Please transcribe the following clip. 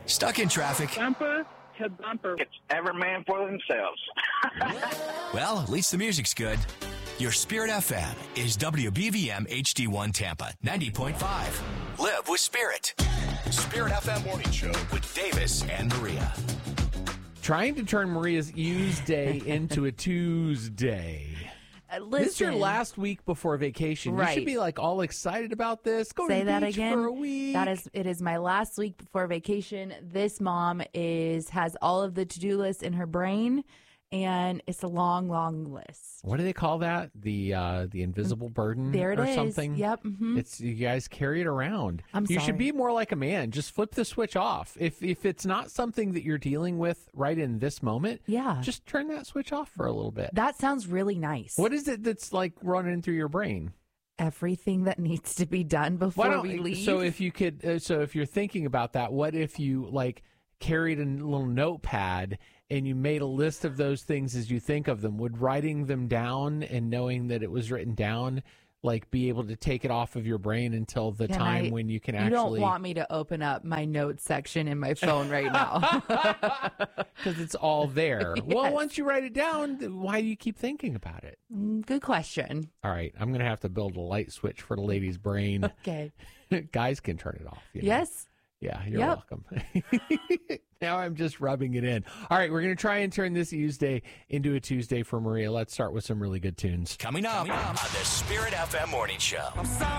Stuck in traffic? Bumper to bumper. It's every man for themselves. Well, at least the music's good. Your Spirit FM is WBVM HD1 Tampa 90.5. Live with Spirit. Spirit FM Morning Show with Davis and Maria. Trying to turn Maria's Use Day into a Tuesday. This is your last week before vacation. Right. You should be like all excited about this. Go Say to the that beach again. for a week. It is my last week before vacation. This mom has all of the to-do lists in her brain, and it's a long, long list. What do they call that? The invisible burden There it or is. something? Yep. Mm-hmm. It's you guys carry it around. You sorry. should be more like a man. Just flip the switch off. If it's not something that you're dealing with right in this moment, just turn that switch off for a little bit. That sounds really nice. What is it that's like running through your brain? Everything that needs to be done before we leave. So if you could, if you're thinking about that, what if you like carried a little notepad and you made a list of those things as you think of them? Would writing them down and knowing that it was written down, like, be able to take it off of your brain until the time when you can actually... You don't want me to open up my notes section in my phone right now. Because it's all there. Yes. Well, once you write it down, why do you keep thinking about it? Good question. All right, I'm going to have to build a light switch for the lady's brain. Okay. Guys can turn it off. You know? Yes. Yeah, you're welcome. Now I'm just rubbing it in. All right, we're going to try and turn this Tuesday into a Tuesday for Maria. Let's start with some really good tunes. Coming up on the Spirit FM Morning Show. I'm sorry.